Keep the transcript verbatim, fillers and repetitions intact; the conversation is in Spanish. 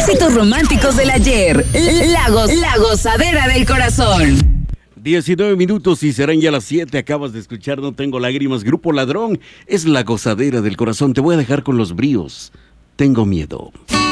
éxitos románticos del ayer. La, go- la gozadera del corazón. diecinueve minutos y serán ya las siete. Acabas de escuchar No Tengo Lágrimas, Grupo Ladrón. Es la gozadera del corazón. Te voy a dejar con los bríos. Tengo miedo.